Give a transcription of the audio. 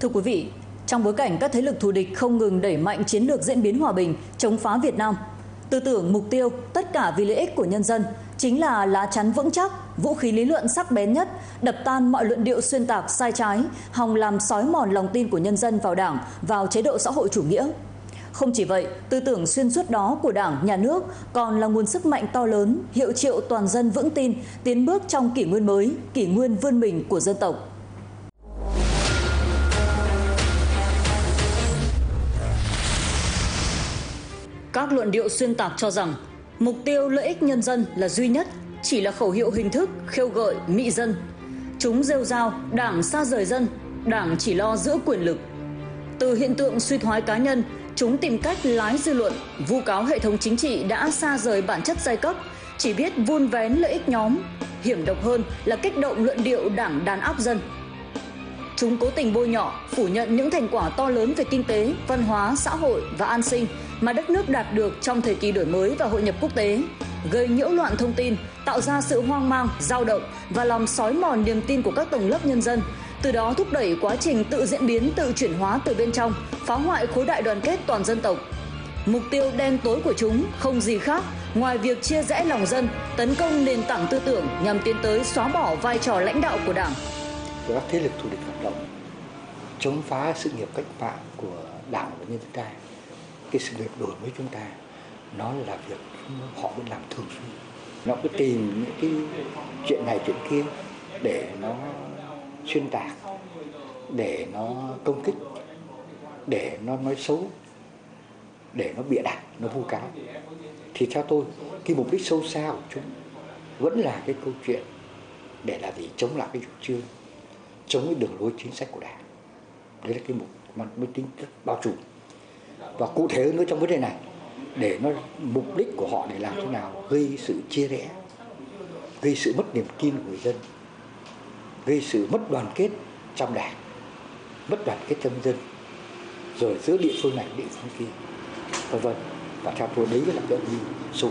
Thưa quý vị, trong bối cảnh các thế lực thù địch không ngừng đẩy mạnh chiến lược diễn biến hòa bình, chống phá Việt Nam, tư tưởng mục tiêu tất cả vì lợi ích của nhân dân chính là lá chắn vững chắc, vũ khí lý luận sắc bén nhất, đập tan mọi luận điệu xuyên tạc sai trái, hòng làm xói mòn lòng tin của nhân dân vào Đảng, vào chế độ xã hội chủ nghĩa. Không chỉ vậy, tư tưởng xuyên suốt đó của Đảng, Nhà nước còn là nguồn sức mạnh to lớn, hiệu triệu toàn dân vững tin, tiến bước trong kỷ nguyên mới, kỷ nguyên vươn mình của dân tộc. Các luận điệu xuyên tạc cho rằng mục tiêu lợi ích nhân dân là duy nhất, chỉ là khẩu hiệu hình thức, khêu gợi, mị dân. Chúng rêu rao Đảng xa rời dân, Đảng chỉ lo giữ quyền lực. Từ hiện tượng suy thoái cá nhân, chúng tìm cách lái dư luận, vu cáo hệ thống chính trị đã xa rời bản chất giai cấp, chỉ biết vun vén lợi ích nhóm. Hiểm độc hơn là kích động luận điệu Đảng đàn áp dân. Chúng cố tình bôi nhọ, phủ nhận những thành quả to lớn về kinh tế, văn hóa, xã hội và an sinh mà đất nước đạt được trong thời kỳ đổi mới và hội nhập quốc tế, gây nhiễu loạn thông tin, tạo ra sự hoang mang, dao động và làm xói mòn niềm tin của các tầng lớp nhân dân, từ đó thúc đẩy quá trình tự diễn biến, tự chuyển hóa từ bên trong, phá hoại khối đại đoàn kết toàn dân tộc. Mục tiêu đen tối của chúng không gì khác ngoài việc chia rẽ lòng dân, tấn công nền tảng tư tưởng nhằm tiến tới xóa bỏ vai trò lãnh đạo của Đảng. Các thế lực thù địch hoạt động chống phá sự nghiệp cách mạng của Đảng và nhân dân ta, cái sự nghiệp đổi mới chúng ta, nó là việc họ vẫn làm thường xuyên. Nó cứ tìm những cái chuyện này chuyện kia để nó xuyên tạc, để nó công kích, để nó nói xấu, để nó bịa đặt, nó vu cáo. Thì theo tôi, cái mục đích sâu xa của chúng vẫn là cái câu chuyện để là gì? Chống lại cái chủ trương, chống cái đường lối chính sách của Đảng. Đấy là cái mục tính rất bao trùm. Và cụ thể hơn nữa trong vấn đề này, để nó mục đích của họ để làm thế nào gây sự chia rẽ, gây sự mất niềm tin của người dân, gây sự mất đoàn kết trong Đảng, mất đoàn kết trong dân, rồi giữa địa phương này địa phương kia, vân vân. Và theo tôi đấy là cái âm mưu sâu